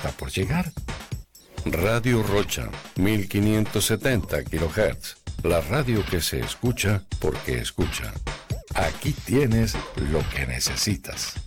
está por llegar. Radio Rocha, 1570 kHz. La radio que se escucha porque escucha. Aquí tienes lo que necesitas.